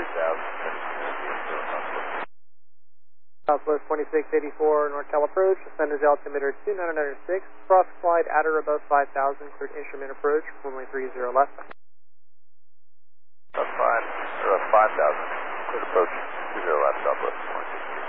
Southwest 2684, NorCal approach, ascend as altimeter 2906, cross glide at or above 5000, cleared instrument approach, runway 30 left. That's fine, 5000, cleared approach 20 left, Southwest 2684.